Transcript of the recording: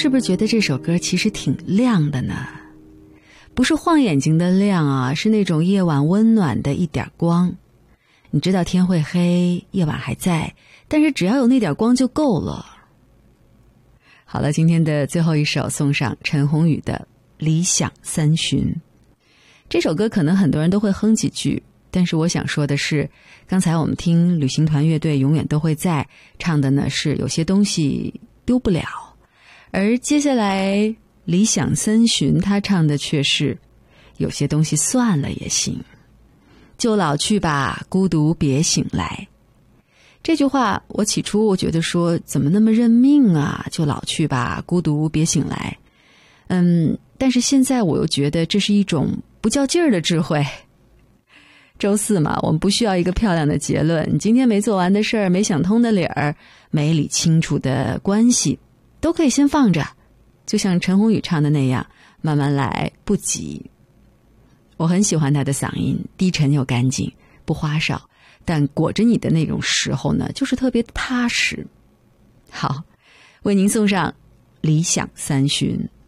是不是觉得这首歌其实挺亮的呢？不是晃眼睛的亮啊，是那种夜晚温暖的一点光。你知道天会黑，夜晚还在，但是只要有那点光就够了。好了，今天的最后一首送上陈鸿宇的《理想三旬》。这首歌可能很多人都会哼几句，但是我想说的是，刚才我们听旅行团乐队永远都会在唱的呢是有些东西丢不了，而接下来理想三旬他唱的却是有些东西算了也行，就老去吧，孤独别醒来。这句话我起初我觉得说怎么那么认命啊，就老去吧，孤独别醒来。但是现在我又觉得这是一种不较劲儿的智慧。周四嘛，我们不需要一个漂亮的结论，你今天没做完的事儿，没想通的理儿，没理清楚的关系，都可以先放着，就像陈鸿宇唱的那样，慢慢来，不急。我很喜欢他的嗓音，低沉又干净，不花哨，但裹着你的那种时候呢，就是特别踏实。好，为您送上理想三旬。